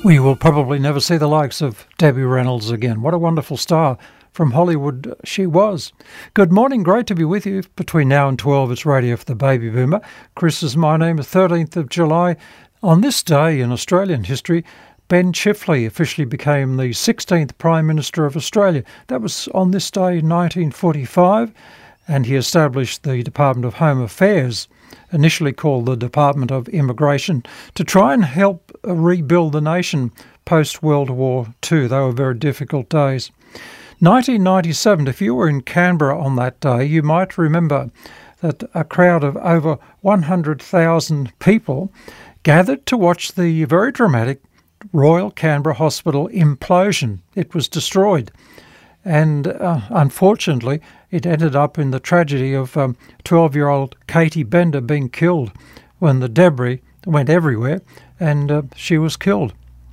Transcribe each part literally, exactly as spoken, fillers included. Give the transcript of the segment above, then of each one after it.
We will probably never see the likes of Debbie Reynolds again. What a wonderful star from Hollywood she was. Good morning, great to be with you. Between now and twelve, it's Radio for the Baby Boomer. Chris is my name, the thirteenth of July. On this day in Australian history, Ben Chifley officially became the sixteenth Prime Minister of Australia. That was on this day in nineteen forty-five, and he established the Department of Home Affairs, initially called the Department of Immigration, to try and help rebuild the nation post-World War Two. They were very difficult days. nineteen ninety-seven, if you were in Canberra on that day, you might remember that a crowd of over one hundred thousand people gathered to watch the very dramatic Royal Canberra Hospital implosion. It was destroyed. And uh, unfortunately, it ended up in the tragedy of um, twelve-year-old Katie Bender being killed when the debris went everywhere and uh, she was killed.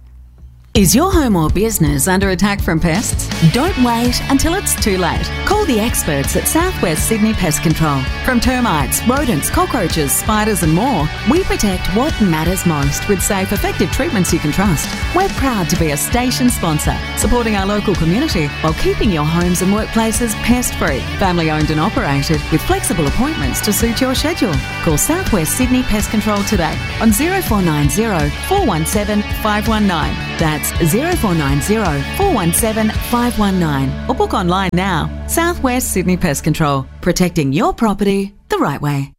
Is your home or business under attack from pests? Don't wait until it's too late. Call the experts at Southwest Sydney Pest Control. From termites, rodents, cockroaches, spiders and more, we protect what matters most with safe, effective treatments you can trust. We're proud to be a station sponsor, supporting our local community while keeping your homes and workplaces pest-free. Family owned and operated with flexible appointments to suit your schedule. Call Southwest Sydney Pest Control today on zero four nine zero, four one seven, five one nine. That's zero four nine zero, four one seven, five one nine, or book online now. Southwest Sydney Pest Control, protecting your property the right way.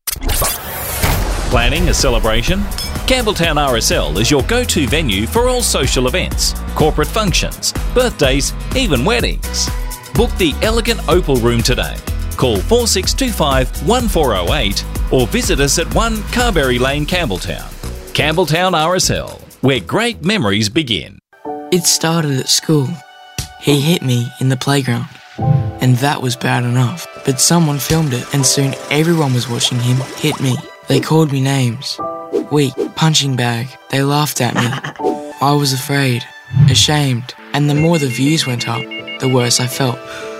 Planning a celebration? Campbelltown R S L is your go-to venue for all social events, corporate functions, birthdays, even weddings. Book the elegant Opal Room today. Call four six two five, one four zero eight or visit us at one Carberry Lane, Campbelltown. Campbelltown R S L, where great memories begin. It started at school. He hit me in the playground, and that was bad enough. But someone filmed it, and soon everyone was watching him hit me. They called me names. Weak, punching bag. They laughed at me. I was afraid, ashamed, and the more the views went up, the worse I felt.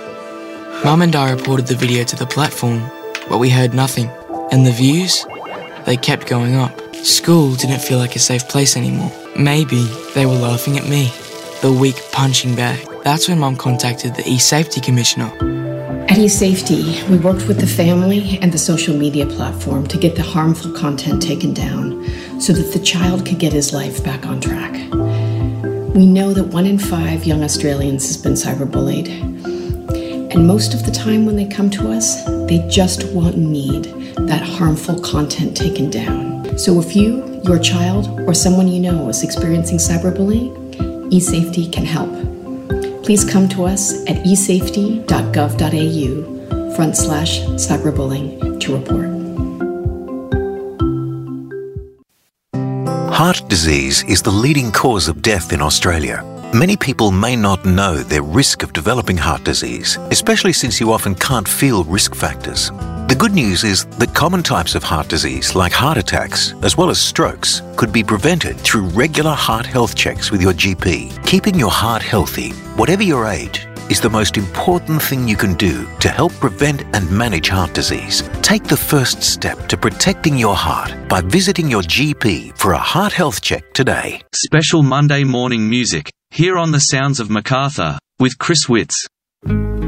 Mum and I reported the video to the platform, but we heard nothing. And the views? They kept going up. School didn't feel like a safe place anymore. Maybe they were laughing at me, the weak punching bag. That's when Mum contacted the eSafety Commissioner. At eSafety, we worked with the family and the social media platform to get the harmful content taken down so that the child could get his life back on track. We know that one in five young Australians has been cyberbullied. And most of the time when they come to us, they just want and need that harmful content taken down. So if you, your child, or someone you know is experiencing cyberbullying, eSafety can help. Please come to us at esafety dot gov dot a u front slash cyberbullying to report. Heart disease is the leading cause of death in Australia. Many people may not know their risk of developing heart disease, especially since you often can't feel risk factors. The good news is that common types of heart disease, like heart attacks, as well as strokes, could be prevented through regular heart health checks with your G P. Keeping your heart healthy, whatever your age, is the most important thing you can do to help prevent and manage heart disease. Take the first step to protecting your heart by visiting your G P for a heart health check today. Special Monday morning music, here on the Sounds of Macarthur, with Chris Witts.